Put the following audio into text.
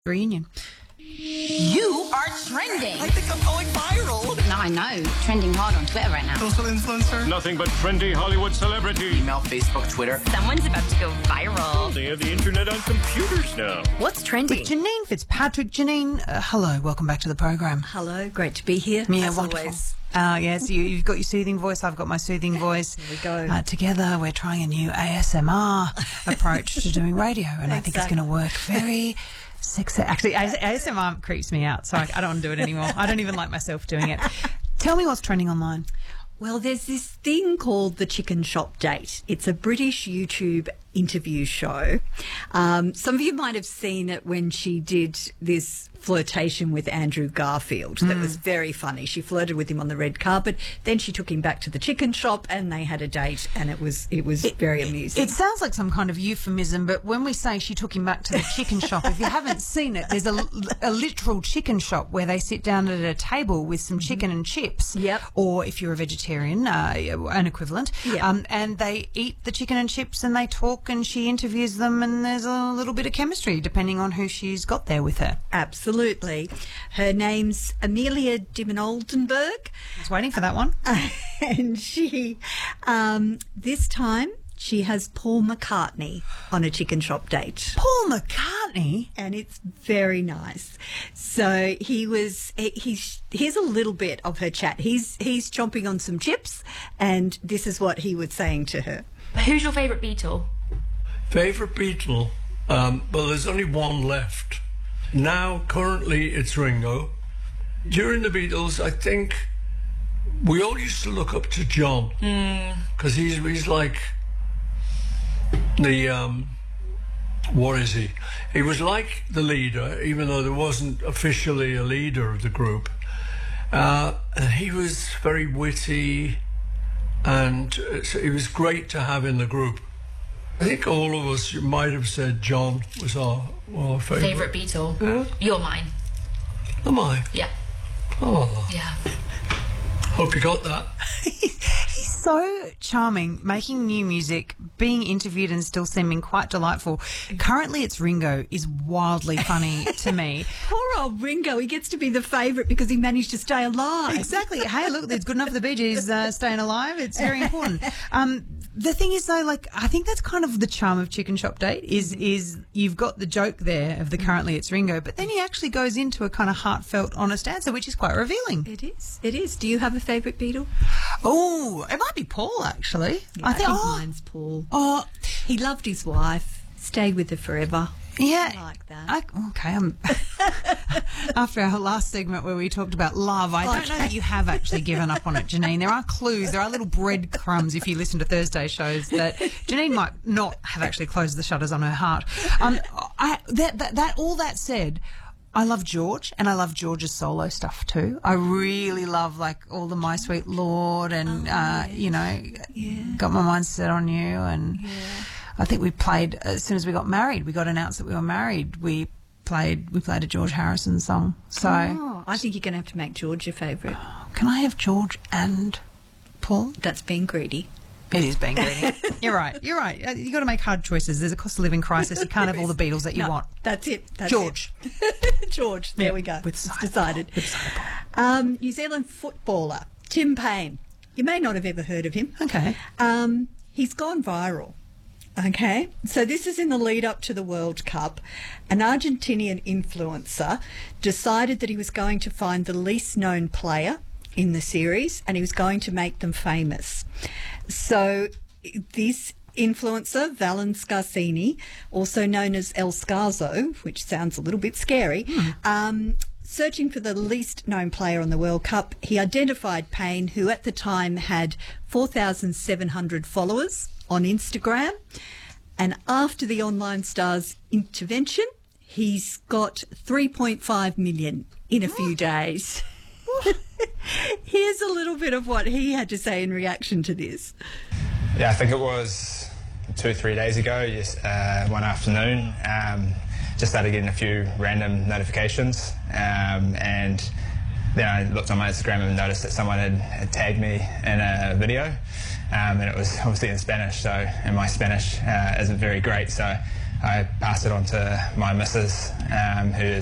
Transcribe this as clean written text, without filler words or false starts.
reunion. You are trending. I think I'm going viral. No, I know. Trending hard on Twitter right now. Social influencer. Nothing but trendy Hollywood celebrity. Email, Facebook, Twitter. Someone's about to go viral. They have the internet on computers now. What's trending? With Janine Fitzpatrick. Janine, hello, welcome back to the program. Hello, great to be here. Yeah, as wonderful. Always. Yes, you've got your soothing voice, I've got my soothing voice. Here we go. Together, we're trying a new ASMR approach to doing radio, and I think it's going to work very sexy. Actually, ASMR creeps me out, so I don't want to do it anymore. I don't even like myself doing it. Tell me what's trending online. Well, there's this thing called the Chicken Shop Date. It's a British YouTube interview show. Some of you might have seen it when she did this flirtation with Andrew Garfield. That was very funny. She flirted with him on the red carpet. Then she took him back to the chicken shop and they had a date, and it was very amusing. It sounds like some kind of euphemism, but when we say she took him back to the chicken shop, if you haven't seen it, there's a literal chicken shop where they sit down at a table with some chicken and chips. Yep. Or if you're a vegetarian, an equivalent. Yep. And they eat the chicken and chips and they talk and she interviews them, and there's a little bit of chemistry depending on who she's got there with her. Absolutely. Her name's Amelia Dimmen-Oldenburg. I was waiting for that one. And she, this time, she has Paul McCartney on a chicken shop date. Paul McCartney? And it's very nice. So here's a little bit of her chat. He's chomping on some chips, and this is what he was saying to her. Who's your favourite Beatle? Favourite Beatle? Well, there's only one left. Now, currently, it's Ringo. During the Beatles, I think we all used to look up to John, because he's like the what is he? He was like the leader, even though there wasn't officially a leader of the group. And he was very witty, and so it was great to have in the group. I think all of us might have said John was our favourite. Favourite Beatle? Yeah. You're mine. Am I? Yeah. Oh, Yeah. hope you got that. He's so charming, making new music, being interviewed and still seeming quite delightful. Currently, it's Ringo is wildly funny to me. Poor old Ringo, he gets to be the favourite because he managed to stay alive. Exactly. Hey, look, it's good enough for the Bee Gees staying alive. It's very important. The thing is, though, like, I think that's kind of the charm of Chicken Shop Date is you've got the joke there of the currently it's Ringo, but then he actually goes into a kind of heartfelt, honest answer, which is quite revealing. It is. It is. Do you have a favourite Beatle? Oh, it might be Paul, actually. Yeah, I think mine's Paul. Oh, He loved his wife, stayed with her forever. yeah. I like that. After our last segment where we talked about love, I don't know that you have actually given up on it, Janine. There are clues, there are little breadcrumbs if you listen to Thursday shows that Janine might not have actually closed the shutters on her heart. All that said, I love George, and I love George's solo stuff too. I really love like all the My Sweet Lord and Got My Mind Set on You, and I think we played as soon as we got married. We got announced that we were married. We played a George Harrison song. So I think you're going to have to make George your favourite. can I have George and Paul? That's being greedy. It is being greedy. You're right. You've got to make hard choices. There's a cost of living crisis. You can't have all the Beatles that you want. That's it. George. George. There we go. With It's decided. New Zealand footballer Tim Payne. You may not have ever heard of him. Okay. He's gone viral. Okay, so this is in the lead up to the World Cup. An Argentinian influencer decided that he was going to find the least known player in the series and he was going to make them famous. So this influencer, Valen Scarsini, also known as El Scarzo, which sounds a little bit scary, searching for the least known player on the World Cup, he identified Payne, who at the time had 4,700 followers on Instagram. And after the online star's intervention, he's got 3.5 million in a few days. Here's a little bit of what he had to say in reaction to this. Yeah, I think it was 2-3 days ago, one afternoon, just started getting a few random notifications, and then I looked on my Instagram and noticed that someone had tagged me in a video, and it was obviously in Spanish, and my Spanish isn't very great, so I passed it on to my missus, who is